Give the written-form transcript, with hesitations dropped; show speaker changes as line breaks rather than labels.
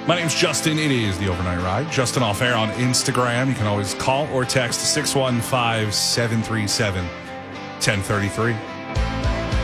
My name's Justin. It is the Overnight Ride. Justin Off Air on Instagram. You can always call or text 615-737-1033.